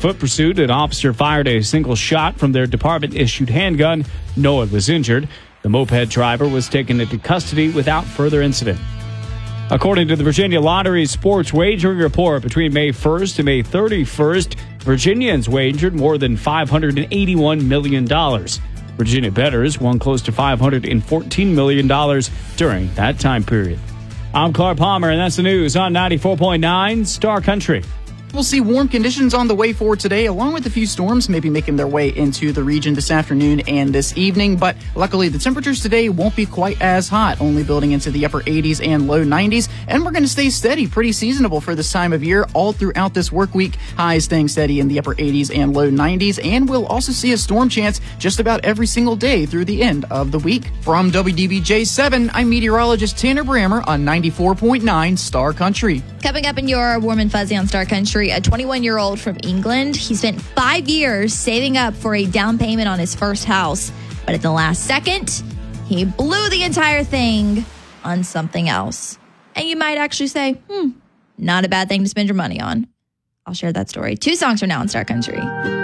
foot pursuit, an officer fired a single shot from their department-issued handgun. No one was injured. The moped driver was taken into custody without further incident. According to the Virginia Lottery Sports Wagering Report, between May 1st and May 31st, Virginians wagered more than $581 million. Virginia bettors won close to $514 million during that time period. I'm Clark Palmer, and that's the news on 94.9 Star Country. We'll see warm conditions on the way for today, along with a few storms maybe making their way into the region this afternoon and this evening. But luckily, the temperatures today won't be quite as hot, only building into the upper 80s and low 90s. And we're going to stay steady, pretty seasonable for this time of year all throughout this work week. Highs staying steady in the upper 80s and low 90s. And we'll also see a storm chance just about every single day through the end of the week. From WDBJ7, I'm meteorologist Tanner Brammer on 94.9 Star Country. Coming up in your Warm and Fuzzy on Star Country, a 21-year-old from England. He spent 5 years saving up for a down payment on his first house. But at the last second, he blew the entire thing on something else. And you might actually say, not a bad thing to spend your money on. I'll share that story 2 songs from now on Star Country.